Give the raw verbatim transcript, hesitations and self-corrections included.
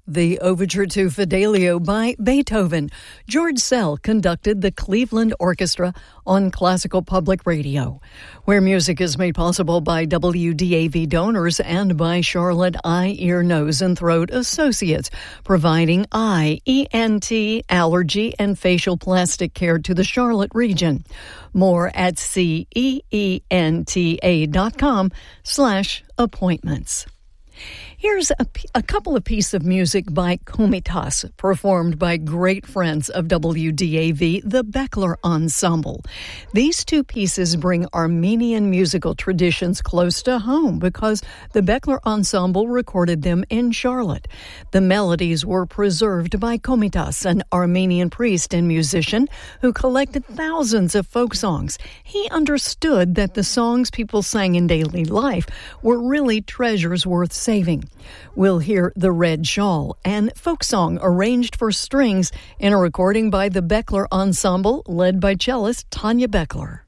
The Overture to Fidelio by Beethoven. George Szell conducted the Cleveland Orchestra on Classical Public Radio, where music is made possible by W D A V donors and by Charlotte Eye, Ear, Nose, and Throat Associates, providing eye, E N T, allergy, and facial plastic care to the Charlotte region. More at C E E N T A dot com slash appointments. Here's a, a couple of pieces of music by Komitas, performed by great friends of W D A V, the Beckler Ensemble. These two pieces bring Armenian musical traditions close to home because the Beckler Ensemble recorded them in Charlotte. The melodies were preserved by Komitas, an Armenian priest and musician who collected thousands of folk songs. He understood that the songs people sang in daily life were really treasures worth saving. We'll hear The Red Shawl and folk song arranged for strings in a recording by the Beckler Ensemble led by cellist Tanya Beckler.